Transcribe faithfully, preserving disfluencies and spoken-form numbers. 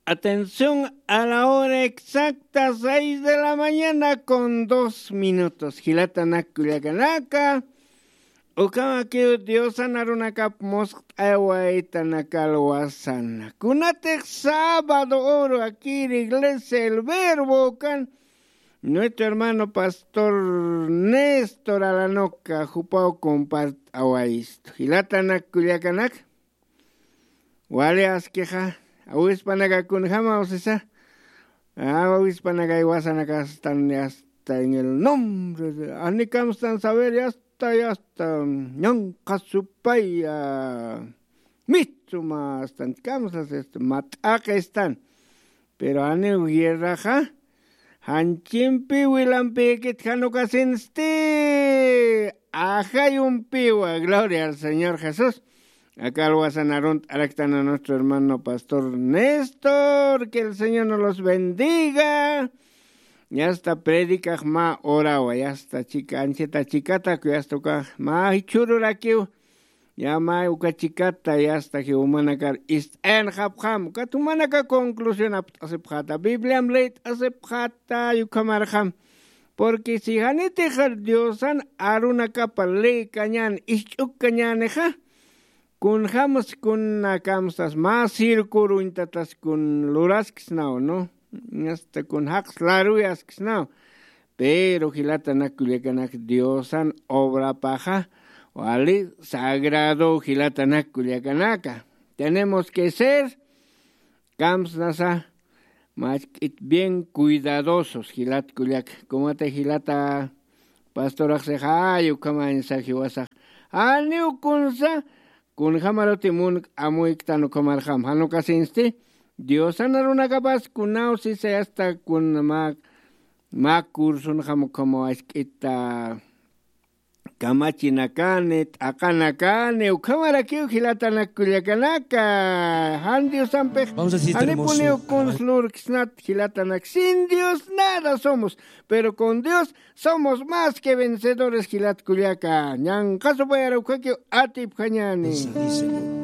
Atención a la hora exacta, seis de la mañana con dos minutos. Gilatana Culiacanaka. Ukama que Dios sanarunaka mosq aguaitana wasana. Kunate sábado oro aquí en la iglesia el verbo can. Nuestro hermano pastor Néstor Alanoca, jupao compart aguaisto. Gilatana Culiacanaka. Wale asqueja. Awispanaga kun jama osesa. Awispanaga iguasanaka están hasta en el nombre de Anicam están saber ya hasta ya hasta Nyanka supaya Mitsuma están camsas esto mataka están. Pero ane guerraja hanchimpi wilampi kit hanuka senste. Ajay un piwa, gloria al Señor Jesús. Acá lo sanaron a nuestro hermano pastor Néstor, que el Señor nos los bendiga. Ya está predica ma orawa, ya está chica, ancheta chicata, que ya está acá, ma hichurura kiu, ya ma uka chicata, ya está que humanakar ist en habham, que tu manaka conclusión acepjata, Biblia leit acepjata, yukamarham. Porque si hanete jardiosan aruna capa ley cañan, ischuk cañaneja. Kun jamos kun nakamstas más circuro intatas kun luraskisnao, ¿no? Hasta kun haks laruyaskisnao. Pero gilata nakuliakanak diosan obra paja, vale, sagrado gilata nakuliakanaka. Tenemos que ser kamsnasa más bien cuidadosos gilat kuliak. Como te gilata pastorak sejayo kama ensajiwasa. Aniu kunsa kun jamarote mun amuiktano komarham hano kasinste Dios anaruna capaz kunao si se hasta kun ma ma kursun jamo como esta kamachinakane akanakane ukamara kiu hilatana kuliakanaka han Dios ampe ale puneo con slur kisnat hilatanak sin Dios nada somos pero con Dios somos más que vencedores hilat kuliaka ñan caso para ukakio atip kañani.